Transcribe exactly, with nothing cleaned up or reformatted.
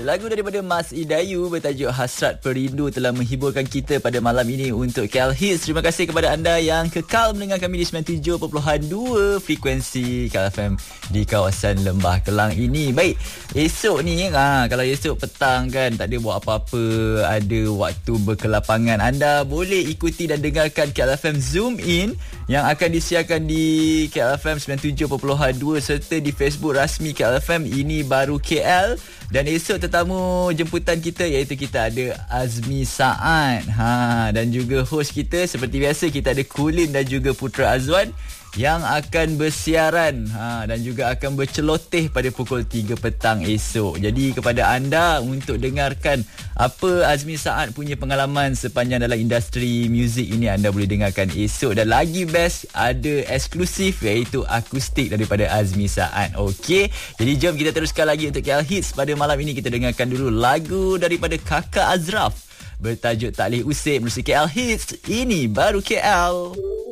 Lagu daripada Mas Idayu bertajuk Hasrat Perindu telah menghiburkan kita pada malam ini untuk K L Hits. Terima kasih kepada anda yang kekal mendengar kami di sembilan puluh tujuh perpuluhan dua frekuensi K L F M di kawasan Lembah Kelang ini. Baik, esok ni ha, kalau esok petang kan tak ada buat apa-apa, ada waktu berkelapangan, anda boleh ikuti dan dengarkan K L F M Zoom In yang akan disiarkan di K L F M sembilan puluh tujuh perpuluhan dua serta di Facebook rasmi K L F M Ini Baru K L. Dan esok tetamu jemputan kita iaitu kita ada Azmi Saad ha, dan juga hos kita seperti biasa kita ada Kulin dan juga Putra Azwan yang akan bersiaran ha, dan juga akan berceloteh pada pukul tiga petang esok. Jadi kepada anda untuk dengarkan apa Azmi Saad punya pengalaman sepanjang dalam industri muzik ini, anda boleh dengarkan esok. Dan lagi best, ada eksklusif iaitu akustik daripada Azmi Saad. Okey, jadi jom kita teruskan lagi untuk K L Hits. Pada malam ini kita dengarkan dulu lagu daripada Kakak Azraf bertajuk Tak Leh Usik menerusi K L Hits. Ini Baru K L.